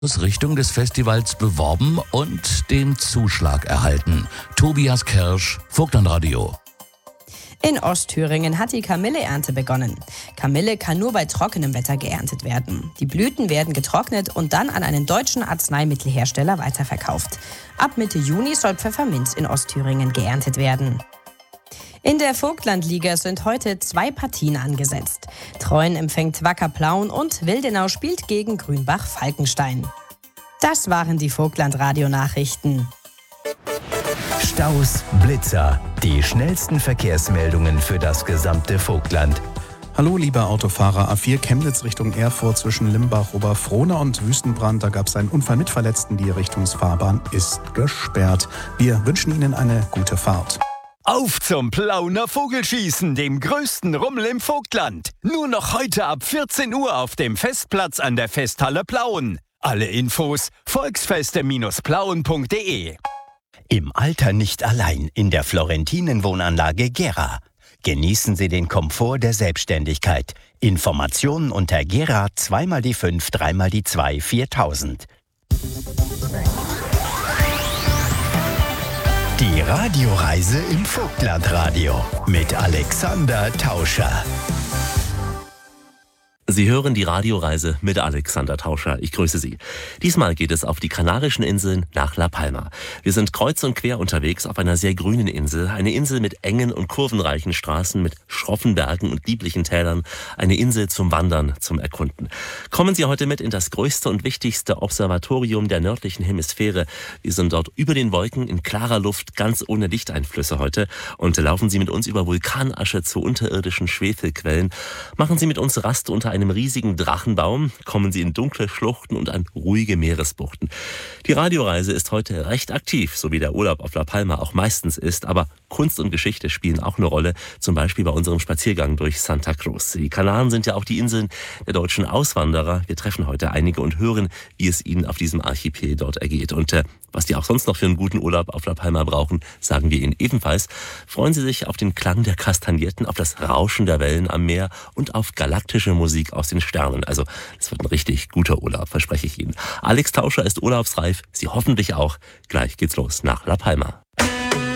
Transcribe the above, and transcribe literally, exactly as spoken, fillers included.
Richtung des Festivals beworben und den Zuschlag erhalten. Tobias Kirsch, Vogtlandradio. In Ostthüringen hat die Kamilleernte begonnen. Kamille kann nur bei trockenem Wetter geerntet werden. Die Blüten werden getrocknet und dann an einen deutschen Arzneimittelhersteller weiterverkauft. Ab Mitte Juni soll Pfefferminz in Ostthüringen geerntet werden. In der Vogtlandliga sind heute zwei Partien angesetzt. Treuen empfängt Wacker Plauen und Wildenau spielt gegen Grünbach-Falkenstein. Das waren die Vogtland-Radio-Nachrichten. Staus, Blitzer, die schnellsten Verkehrsmeldungen für das gesamte Vogtland. Hallo, lieber Autofahrer. A vier Chemnitz Richtung Erfurt zwischen Limbach, Oberfrohna und Wüstenbrand. Da gab es einen Unfall mit Verletzten. Die Richtungsfahrbahn ist gesperrt. Wir wünschen Ihnen eine gute Fahrt. Auf zum Plauner Vogelschießen, dem größten Rummel im Vogtland. Nur noch heute ab vierzehn Uhr auf dem Festplatz an der Festhalle Plauen. Alle Infos volksfeste Bindestrich plauen punkt de. Im Alter nicht allein in der Florentinen-Wohnanlage Gera. Genießen Sie den Komfort der Selbstständigkeit. Informationen unter Gera zwei mal die fünf, drei mal die zwei, viertausend. Die Radioreise im Vogtlandradio mit Alexander Tauscher. Sie hören die Radioreise mit Alexander Tauscher. Ich grüße Sie. Diesmal geht es auf die Kanarischen Inseln nach La Palma. Wir sind kreuz und quer unterwegs auf einer sehr grünen Insel. Eine Insel mit engen und kurvenreichen Straßen, mit schroffen Bergen und lieblichen Tälern. Eine Insel zum Wandern, zum Erkunden. Kommen Sie heute mit in das größte und wichtigste Observatorium der nördlichen Hemisphäre. Wir sind dort über den Wolken in klarer Luft, ganz ohne Lichteinflüsse heute. Und laufen Sie mit uns über Vulkanasche zu unterirdischen Schwefelquellen. Machen Sie mit uns Rast unter einem riesigen Drachenbaum, kommen Sie in dunkle Schluchten und an ruhige Meeresbuchten. Die Radioreise ist heute recht aktiv, so wie der Urlaub auf La Palma auch meistens ist, aber Kunst und Geschichte spielen auch eine Rolle, zum Beispiel bei unserem Spaziergang durch Santa Cruz. Die Kanaren sind ja auch die Inseln der deutschen Auswanderer. Wir treffen heute einige und hören, wie es ihnen auf diesem Archipel dort ergeht. Und äh, was die auch sonst noch für einen guten Urlaub auf La Palma brauchen, sagen wir Ihnen ebenfalls. Freuen Sie sich auf den Klang der Kastagnetten, auf das Rauschen der Wellen am Meer und auf galaktische Musik aus den Sternen. Also, es wird ein richtig guter Urlaub, verspreche ich Ihnen. Alex Tauscher ist urlaubsreif, Sie hoffentlich auch. Gleich geht's los nach La Palma.